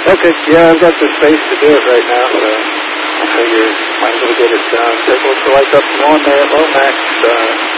Okay, yeah, I've got the space to do it right now, so I figure might as well get it done. Take a look at the lights up from on there at Lomax.